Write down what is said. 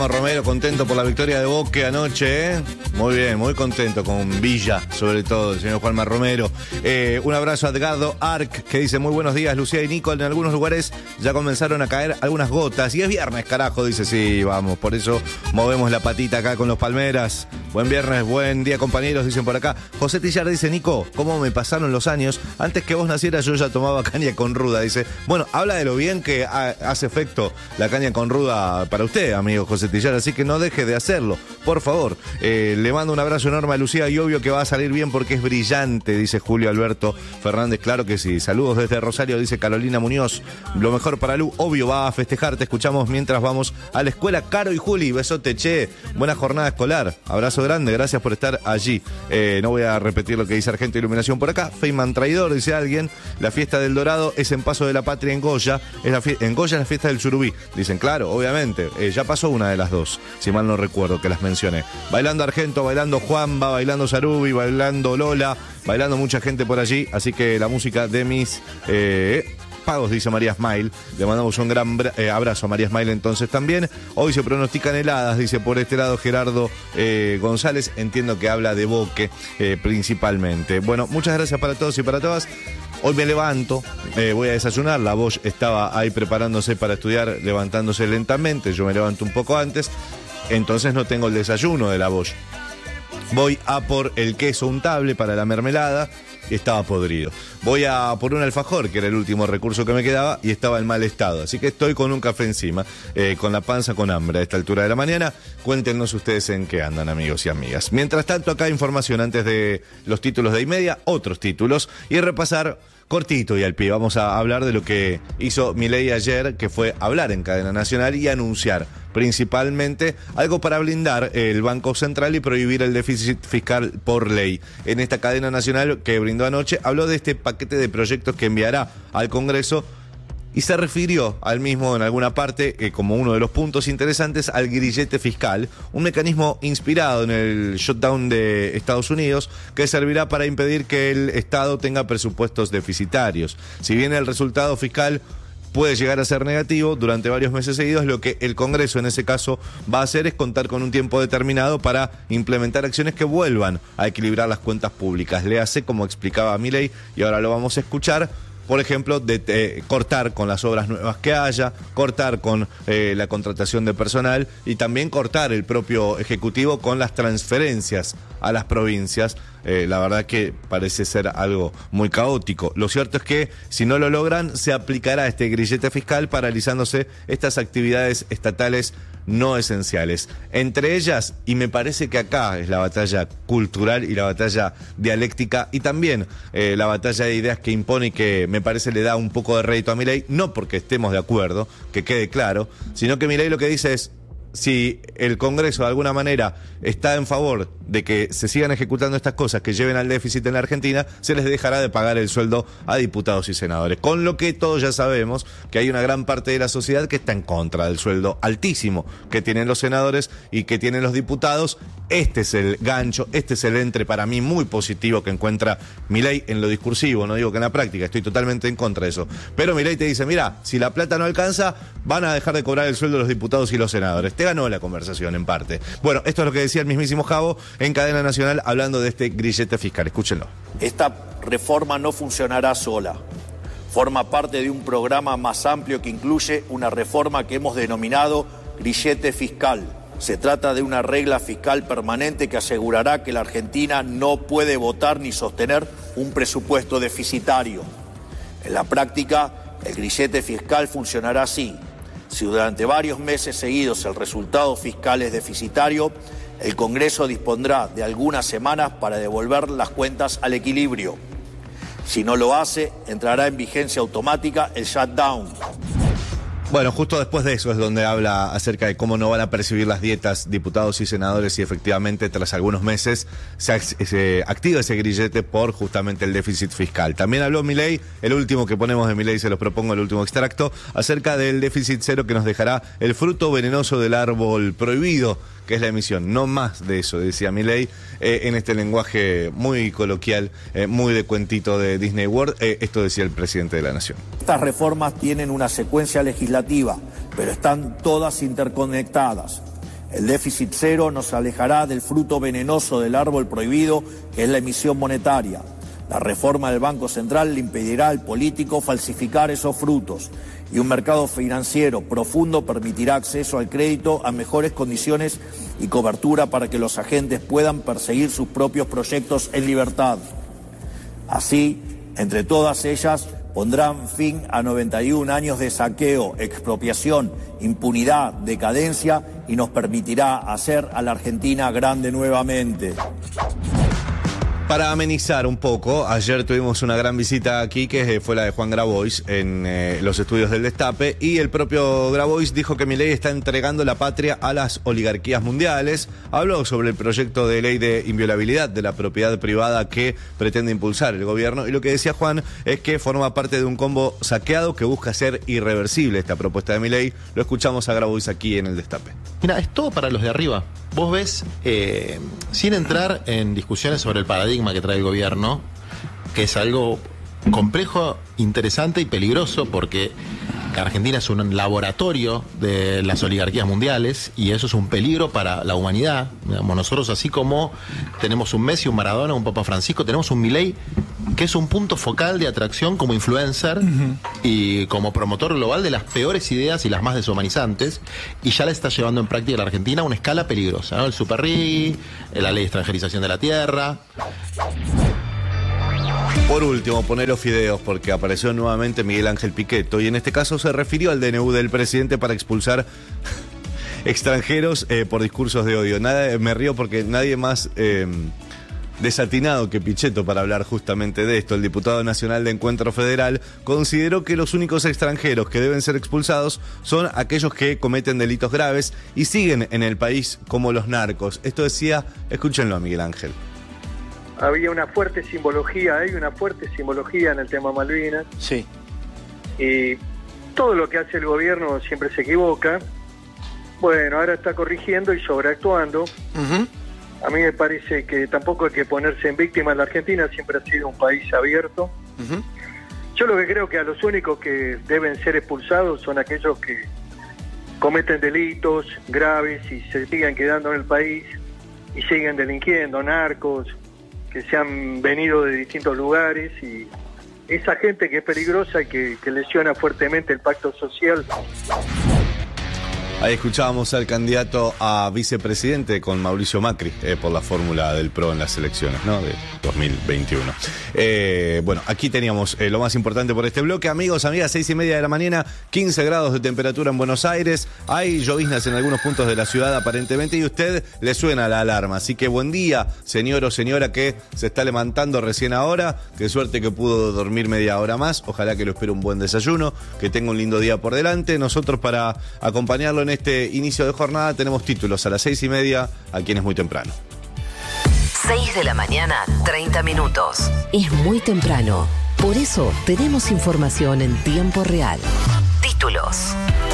Romero, contento por la victoria de Boca anoche, ¿eh? Muy bien, muy contento con Villa, sobre todo, el señor Juanma Romero. Un abrazo a Edgardo Arc, que dice, muy buenos días, Lucía y Nico. En algunos lugares ya comenzaron a caer algunas gotas. Y es viernes, carajo, dice, sí, vamos, por eso movemos la patita acá con los Palmeras. Buen viernes, buen día, compañeros, dicen por acá. José Tillar dice, Nico, ¿cómo me pasaron los años? Antes que vos nacieras yo ya tomaba caña con ruda. Dice, bueno, habla de lo bien que hace efecto la caña con ruda para usted, amigo José Tillar, así que no deje de hacerlo, por favor. Le mando un abrazo enorme a Lucía y obvio que va a salir bien porque es brillante, dice Julio Alberto Fernández. Claro que sí. Saludos desde Rosario, dice Carolina Muñoz. Lo mejor para Lu, obvio va a festejar. Te escuchamos mientras vamos a la escuela. Caro y Juli, besote, che. Buena jornada escolar. Abrazo grande, gracias por estar allí. No voy a repetir lo que dice Argento Iluminación por acá. Feynman Traidor, dice alguien. La fiesta del Dorado es en Paso de la Patria en Goya. En Goya es la fiesta del Churubí. Dicen, claro, obviamente. Ya pasó una de las dos, si mal no recuerdo, que las mencioné. Bailando Argento, bailando Juanba, bailando Sarubi, bailando Lola, bailando mucha gente por allí. Así que la música de mis pagos, dice María Smile. Le mandamos un gran abrazo a María Smile entonces también. Hoy se pronostican heladas, dice por este lado Gerardo González. Entiendo que habla de Boque principalmente. Bueno, muchas gracias para todos y para todas. Hoy me levanto, voy a desayunar. La Bosch estaba ahí preparándose para estudiar, levantándose lentamente. Yo me levanto un poco antes, entonces no tengo el desayuno de la Bosch. Voy a por el queso untable para la mermelada, estaba podrido. Voy a por un alfajor, que era el último recurso que me quedaba, y estaba en mal estado. Así que estoy con un café encima, con la panza con hambre a esta altura de la mañana. Cuéntenos ustedes en qué andan, amigos y amigas. Mientras tanto, acá información antes de los títulos de Y-Media, otros títulos, y repasar cortito y al pie. Vamos a hablar de lo que hizo Milei ayer, que fue hablar en cadena nacional y anunciar principalmente algo para blindar el Banco Central y prohibir el déficit fiscal por ley. En esta cadena nacional que brindó anoche, habló de este paquete de proyectos que enviará al Congreso y se refirió al mismo en alguna parte como uno de los puntos interesantes al grillete fiscal, un mecanismo inspirado en el shutdown de Estados Unidos que servirá para impedir que el Estado tenga presupuestos deficitarios. Si bien el resultado fiscal puede llegar a ser negativo durante varios meses seguidos, lo que el Congreso en ese caso va a hacer es contar con un tiempo determinado para implementar acciones que vuelvan a equilibrar las cuentas públicas. Le hace, como explicaba Milei, y ahora lo vamos a escuchar, por ejemplo, de cortar con las obras nuevas que haya, cortar con la contratación de personal y también cortar el propio Ejecutivo con las transferencias a las provincias. La verdad que parece ser algo muy caótico. Lo cierto es que si no lo logran, se aplicará este grillete fiscal paralizándose estas actividades estatales no esenciales. Entre ellas, y me parece que acá es la batalla cultural y la batalla dialéctica y también la batalla de ideas que impone y que me parece le da un poco de rédito a Milei, no porque estemos de acuerdo, que quede claro, sino que Milei lo que dice es, si el Congreso de alguna manera está en favor de que se sigan ejecutando estas cosas que lleven al déficit en la Argentina, se les dejará de pagar el sueldo a diputados y senadores. Con lo que todos ya sabemos que hay una gran parte de la sociedad que está en contra del sueldo altísimo que tienen los senadores y que tienen los diputados. Este es el gancho, este es el entre para mí muy positivo que encuentra Milei en lo discursivo, no digo que en la práctica, estoy totalmente en contra de eso. Pero Milei te dice, mira, si la plata no alcanza, van a dejar de cobrar el sueldo los diputados y los senadores. Te ganó la conversación en parte. Bueno, esto es lo que decía el mismísimo Javo en cadena nacional hablando de este grillete fiscal. Escúchenlo. Esta reforma no funcionará sola. Forma parte de un programa más amplio que incluye una reforma que hemos denominado grillete fiscal. Se trata de una regla fiscal permanente que asegurará que la Argentina no puede votar ni sostener un presupuesto deficitario. En la práctica, el grillete fiscal funcionará así. Si durante varios meses seguidos el resultado fiscal es deficitario, el Congreso dispondrá de algunas semanas para devolver las cuentas al equilibrio. Si no lo hace, entrará en vigencia automática el shutdown. Bueno, justo después de eso es donde habla acerca de cómo no van a percibir las dietas diputados y senadores y efectivamente tras algunos meses se activa ese grillete por justamente el déficit fiscal. También habló Milei, el último que ponemos de Milei, se los propongo, el último extracto, acerca del déficit cero que nos dejará el fruto venenoso del árbol prohibido, que es la emisión. No más de eso, decía Milei, en este lenguaje muy coloquial, muy de cuentito de Disney World. Esto decía el presidente de la Nación. Estas reformas tienen una secuencia legislativa, pero están todas interconectadas. El déficit cero nos alejará del fruto venenoso del árbol prohibido, que es la emisión monetaria. La reforma del Banco Central le impedirá al político falsificar esos frutos. Y un mercado financiero profundo permitirá acceso al crédito a mejores condiciones y cobertura para que los agentes puedan perseguir sus propios proyectos en libertad. Así, entre todas ellas, pondrán fin a 91 años de saqueo, expropiación, impunidad, decadencia y nos permitirá hacer a la Argentina grande nuevamente. Para amenizar un poco, ayer tuvimos una gran visita aquí que fue la de Juan Grabois en los estudios del Destape, y el propio Grabois dijo que Milei está entregando la patria a las oligarquías mundiales. Habló sobre el proyecto de ley de inviolabilidad de la propiedad privada que pretende impulsar el gobierno, y lo que decía Juan es que forma parte de un combo saqueado que busca ser irreversible esta propuesta de Milei. Lo escuchamos a Grabois aquí en el Destape. Mira, es todo para los de arriba. Vos ves, sin entrar en discusiones sobre el paradigma que trae el gobierno, que es algo complejo, interesante y peligroso, porque Argentina es un laboratorio de las oligarquías mundiales y eso es un peligro para la humanidad. Digamos, nosotros, así como tenemos un Messi, un Maradona, un Papa Francisco, tenemos un Milei que es un punto focal de atracción como influencer y como promotor global de las peores ideas y las más deshumanizantes, y ya la está llevando en práctica la Argentina a una escala peligrosa, ¿no? El Superri, la ley de extranjerización de la tierra. Por último, poner los fideos, porque apareció nuevamente Miguel Ángel Pichetto, y en este caso se refirió al DNU del presidente para expulsar extranjeros por discursos de odio. Me río porque nadie más desatinado que Pichetto para hablar justamente de esto. El diputado nacional de Encuentro Federal consideró que los únicos extranjeros que deben ser expulsados son aquellos que cometen delitos graves y siguen en el país como los narcos. Esto decía, escúchenlo a Miguel Ángel. Había una fuerte simbología, hay una fuerte simbología en el tema Malvinas. Sí. Y todo lo que hace el gobierno siempre se equivoca. Bueno, ahora está corrigiendo y sobreactuando. A mí me parece que tampoco hay que ponerse en víctima. La Argentina siempre ha sido un país abierto. Yo lo que creo que a los únicos que deben ser expulsados son aquellos que cometen delitos graves y se siguen quedando en el país y siguen delinquiendo, narcos, que se han venido de distintos lugares, y esa gente que es peligrosa y que lesiona fuertemente el pacto social. Ahí escuchábamos al candidato a vicepresidente con Mauricio Macri por la fórmula del PRO en las elecciones, ¿no?, de 2021. Bueno, aquí teníamos lo más importante por este bloque. Amigos, amigas, 6:30 de la mañana, 15 grados de temperatura en Buenos Aires. Hay lloviznas en algunos puntos de la ciudad aparentemente y usted le suena la alarma. Así que buen día, señor o señora que se está levantando recién ahora. Qué suerte que pudo dormir media hora más. Ojalá que lo espere un buen desayuno, que tenga un lindo día por delante. Nosotros, para acompañarlo en este inicio de jornada, tenemos títulos a las 6:30, a quien es muy temprano. 6 de la mañana, 30 minutos. Es muy temprano. Por eso tenemos información en tiempo real. Títulos.